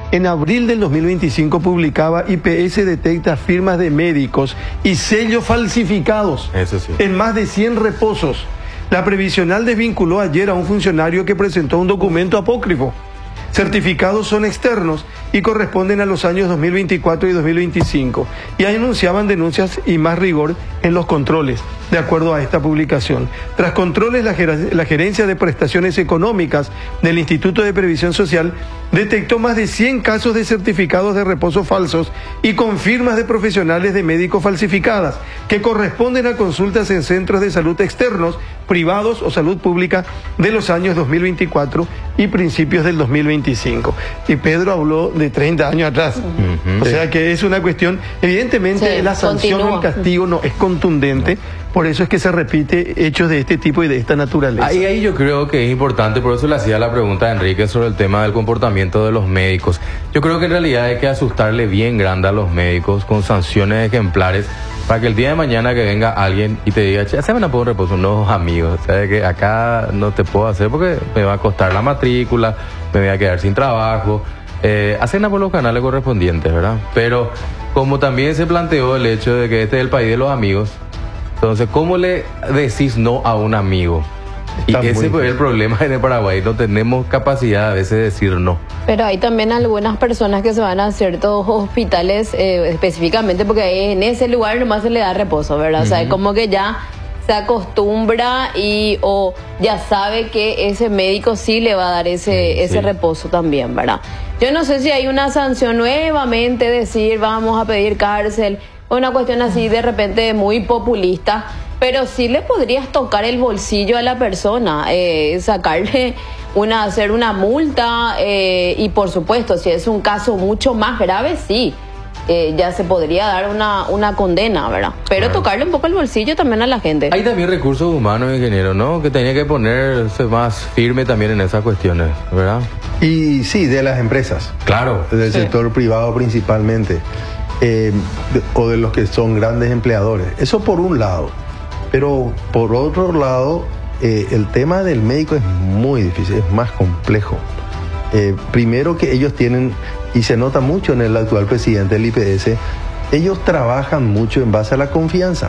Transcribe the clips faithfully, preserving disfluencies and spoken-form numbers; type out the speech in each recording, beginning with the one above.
En abril del dos mil veinticinco publicaba I P S detecta firmas de médicos y sellos falsificados Eso sí. en más de cien reposos. La previsional desvinculó ayer a un funcionario que presentó un documento apócrifo. Certificados son externos y corresponden a los años dos mil veinticuatro y dos mil veinticinco y anunciaban denuncias y más rigor en los controles, de acuerdo a esta publicación. Tras controles, la, ger- la Gerencia de Prestaciones Económicas del Instituto de Previsión Social detectó más de cien casos de certificados de reposo falsos y con firmas de profesionales de médicos falsificadas, que corresponden a consultas en centros de salud externos, privados o salud pública de los años dos mil veinticuatro y principios del dos mil veinticinco. Y Pedro habló de treinta años atrás. Uh-huh. O sea que es una cuestión, evidentemente sí, la sanción o el castigo no es contundente, por eso es que se repite hechos de este tipo y de esta naturaleza. Ahí, ahí yo creo que es importante, por eso le hacía la pregunta a Enrique sobre el tema del comportamiento de los médicos. Yo creo que en realidad hay que asustarle bien grande a los médicos con sanciones ejemplares, para que el día de mañana que venga alguien y te diga, che, hazme una un reposo, unos amigos, o sea, que acá no te puedo hacer porque me va a costar la matrícula, me voy a quedar sin trabajo. Eh, hacen por los canales correspondientes, ¿verdad? Pero como también se planteó el hecho de que este es el país de los amigos, entonces, ¿cómo le decís no a un amigo? Está y ese fue el problema en el Paraguay, no tenemos capacidad a veces de decir no. Pero hay también algunas personas que se van a ciertos hospitales eh, específicamente porque ahí en ese lugar nomás se le da reposo, ¿verdad? Uh-huh. O sea, es como que ya se acostumbra y o ya sabe que ese médico sí le va a dar ese, sí. ese reposo también, ¿verdad? Yo no sé si hay una sanción nuevamente, decir vamos a pedir cárcel, una cuestión así de repente muy populista, pero sí le podrías tocar el bolsillo a la persona, eh, sacarle una, hacer una multa eh, y por supuesto, si es un caso mucho más grave, sí, eh, ya se podría dar una, una condena, ¿verdad? Pero claro, tocarle un poco el bolsillo también a la gente. Hay también recursos humanos, ingeniero, ¿no? Que tenía que ponerse más firme también en esas cuestiones, ¿verdad? Y sí, de las empresas. Claro. Del sí. sector privado principalmente. Eh, de, o de los que son grandes empleadores. Eso por un lado. Pero por otro lado, eh, el tema del médico es muy difícil, es más complejo. Eh, primero que ellos tienen, y se nota mucho en el actual presidente del I P S, ellos trabajan mucho en base a la confianza.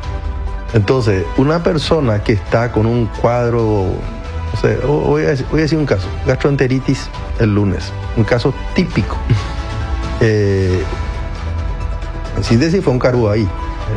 Entonces, una persona que está con un cuadro, no sé, voy a decir, voy a decir un caso, gastroenteritis el lunes, un caso típico. Eh, en síntesis fue un cargo ahí.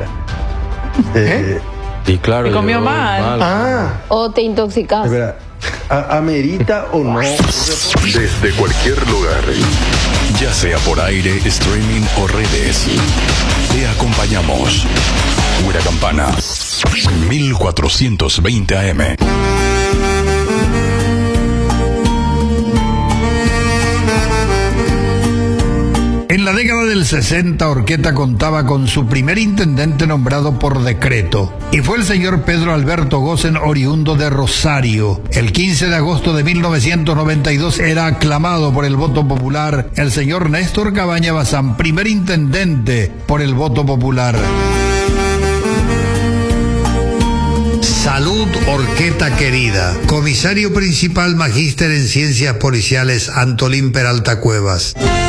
Eh, y claro, te comió mal. mal. Ah. O te intoxicas. Espera, ¿amerita o no? Desde cualquier lugar, ya sea por aire, streaming o redes, te acompañamos. Pura Campana, mil cuatrocientos veinte A M. En la década del sesenta, Horqueta contaba con su primer intendente nombrado por decreto, y fue el señor Pedro Alberto Gosen, oriundo de Rosario. El quince de agosto de mil novecientos noventa y dos era aclamado por el voto popular el señor Néstor Cabaña Bazán, primer intendente por el voto popular. Salud, Horqueta querida. Comisario principal magíster en ciencias policiales, Antolín Peralta Cuevas.